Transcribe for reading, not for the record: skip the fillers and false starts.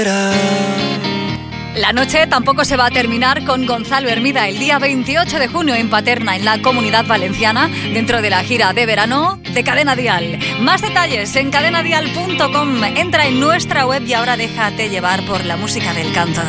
La noche tampoco se va a terminar con Gonzalo Hermida el día 28 de junio en Paterna, en la Comunidad Valenciana, dentro de la gira de verano de Cadena Dial. Más detalles en cadenadial.com. Entra en nuestra web y ahora déjate llevar por la música del canto de